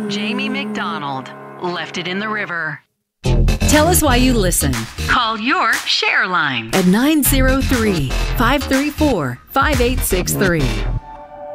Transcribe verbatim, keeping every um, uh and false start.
Jamie McDonald left it in the river. Tell us why you listen. Call your share line at nine zero three, five three four, five eight six three.